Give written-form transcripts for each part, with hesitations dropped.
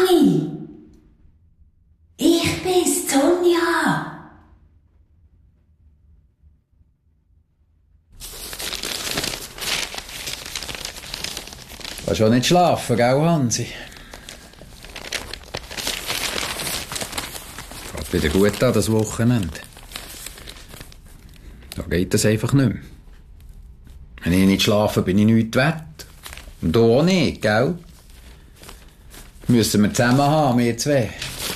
Dani! Ich bin's, Sonja! Du kannst schon nicht schlafen, gell, Hansi? Geht wieder gut an, das Wochenende. Da geht das einfach nicht mehr. Wenn ich nicht schlafe, bin ich nichts wert. Und du auch nicht, gell? Müssen wir zusammen haben, wir zwei.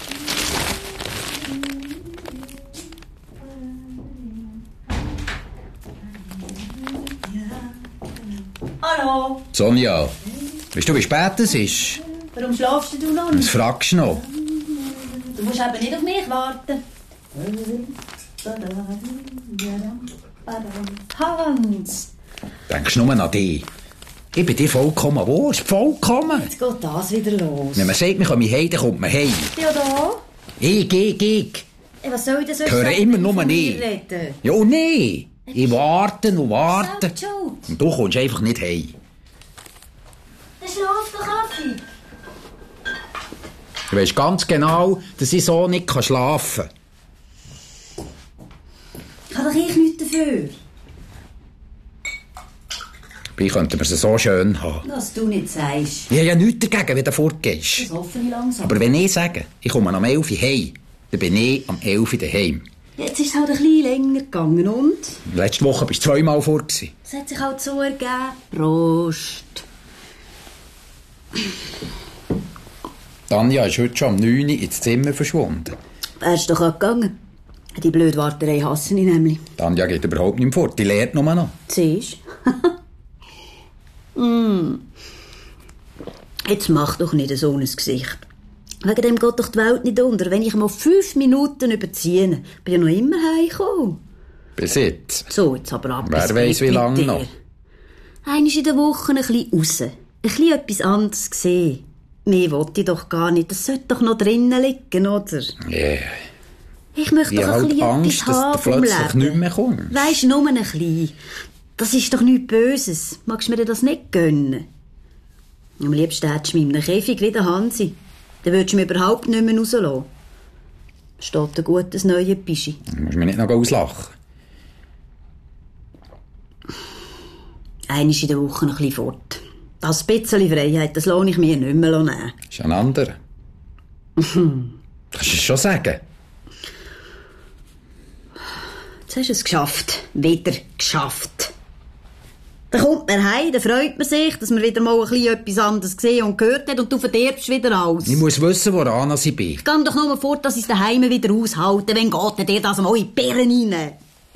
Hallo! Sonja, weißt du, wie spät es ist? Warum schlafst du noch nicht? Was fragst du noch? Du musst eben nicht auf mich warten. Hans! Denkst du nur an dich? Ich bin dir vollkommen wurscht, vollkommen. Jetzt geht das wieder los. Wenn man sagt, wir kommen heim, dann kommt man heim. Ja, da? Ich. Was soll ich denn so Höre sagen, immer wenn nur von mir nicht. rede? Ja, nee. Ich warte und warte. Selbst schuld. Und du kommst einfach nicht heim. Dann schlaf doch, Affi. Du weisst ganz genau, dass ich so nicht schlafen kann. Kann doch ich nichts dafür. Dabei könnten wir es so schön haben. Was du nicht sagst. Ich habe ja nichts dagegen, wenn du fortgehst. Das hoffe ich langsam. Aber wenn ich sage, ich komme am 11 Uhr heim, dann bin ich am 11 Uhr daheim. Jetzt ist es halt ein bisschen länger gegangen und? Letzte Woche bist du 2-mal fort gewesen. Es hat sich halt so ergeben. Prost. Tanja ist heute schon um 9 Uhr ins Zimmer verschwunden. Wärst doch auch gegangen. Die blöde Warterei hasse ich nämlich. Tanja geht überhaupt nicht fort, die lehrt nur noch. Siehst Jetzt mach doch nicht so ein Gesicht. Wegen dem geht doch die Welt nicht unter. Wenn ich mal 5 Minuten überziehe, bin ich noch immer heimgekommen. Bis jetzt. So, jetzt aber ab. Wer weiss, wie lange noch. Einmal in der Woche ein bisschen raus. Ein bisschen etwas anderes sehen. Mehr wollte ich doch gar nicht. Das sollte doch noch drinnen liegen, oder? Yeah. Ich möchte doch ein bisschen Angst, etwas dass haben du vom plötzlich Leben. nicht mehr kommst. Weisst, nur ein bisschen. Das ist doch nichts Böses. Magst du mir das nicht gönnen? Am liebsten hättest du mich in einem Käfig wie der Hansi. Dann würdest du mich überhaupt nicht mehr rauslassen. Steht ein gutes neues Bischi. Du musst mich nicht noch auslachen. Einmal in der Woche ein bisschen fort. Das bisschen Freiheit, das lohne ich mir nicht mehr nehmen. Das ist ein anderer. Kannst du es schon sagen? Jetzt hast du es geschafft. Wieder geschafft. Dann kommt man heim, dann freut man sich, dass man wieder mal ein bisschen etwas anderes gesehen und gehört hat und du verderbst wieder alles. Ich muss wissen, woran ich bin. Ich gehe doch nur fort, dass ich es daheim wieder aushalte. Wenn geht dir das mal in die Birnen rein?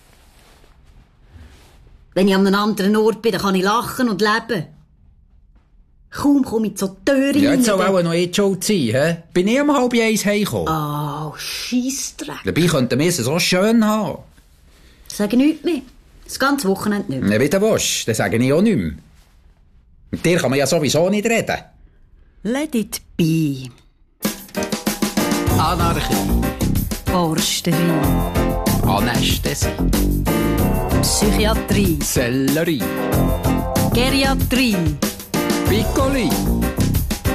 Wenn ich an einem anderen Ort bin, dann kann ich lachen und leben. Kaum komme ich zur Tür rein. Ja, jetzt soll auch noch jetzt schon sein, hä? Bin ich um 12:30 heimgekommen. Oh, Scheissdreck. Dabei könnten wir es so schön haben. Sag nichts mehr. Das ganze Wochenende nicht mehr. Ja, wie du willst, dann sage ich auch nicht mehr. Mit dir kann man ja sowieso nicht reden. Let it be. Anarchie. Forsterei. Anästhesie. Psychiatrie. Sellerie. Geriatrie. Piccoli.